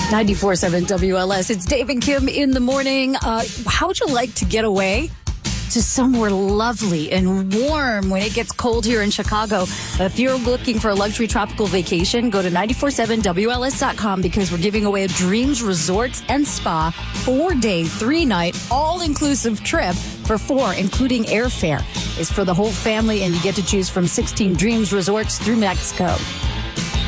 94.7 WLS. It's Dave and Kim in the morning. How would you like to get away to somewhere lovely and warm when it gets cold here in Chicago? If you're looking for a luxury tropical vacation, go to 947WLS.com because we're giving away a Dreams Resorts and Spa 4-day, 3-night, all-inclusive trip for 4, including airfare. It's for the whole family, and you get to choose from 16 Dreams Resorts through Mexico.